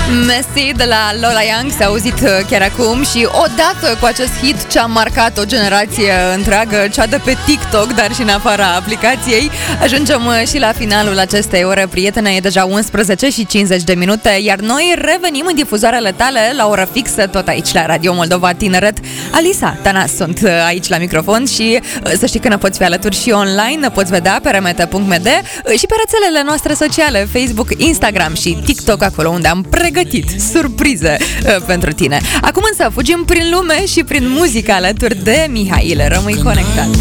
Messi de la Lola Young s-a auzit chiar acum și odată cu acest hit ce a marcat o generație întreagă, cea de pe TikTok, dar și în afara aplicației, ajungem și la finalul acestei ore, prietene, e deja 11 și 50 de minute, iar noi revenim în difuzoarele tale la oră fixă, tot aici la Radio Moldova Tineret. Alisa Tanas sunt aici la microfon și să știi că ne poți fi alături și online, ne poți vedea pe remete.md și pe rețelele noastre sociale, Facebook, Instagram și TikTok, acolo unde am pregătit surprize pentru tine. Acum însă fugim prin lume și prin muzică alături de Mihail. Rămâi conectat!